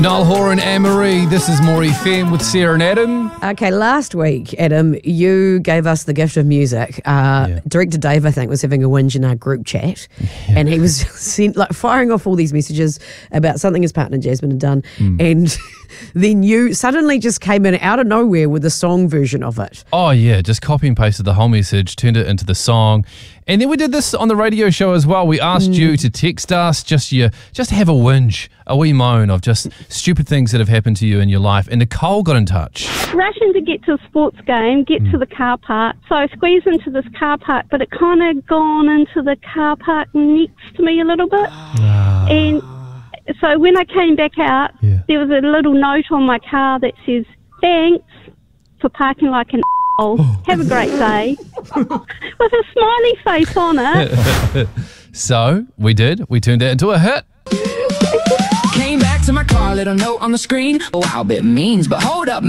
Niall Horan, Anne-Marie, this is More FM with Sarah and Adam. Okay, last week, Adam, you gave us the gift of music. Director Dave, I think, was having a whinge in our group chat, and he was firing off all these messages about something his partner Jasmine had done, and then you suddenly just came in out of nowhere with a song version of it. Oh yeah, just copy and pasted the whole message, turned it into the song. And then we did this on the radio show as well. We asked you to text us, just have a whinge, a wee moan of just stupid things that have happened to you in your life. And Nicole got in touch. Rushing to get to a sports game, get to the car park. So I squeezed into this car park, but it kind of gone into the car park next to me a little bit. And so when I came back out, there was a little note on my car that says, "Thanks for parking like an Have a great day." With a smiley face on it. So we did. We turned it into a hit. Came back to my car, little note on the screen. Oh, I'll bet means, but hold up.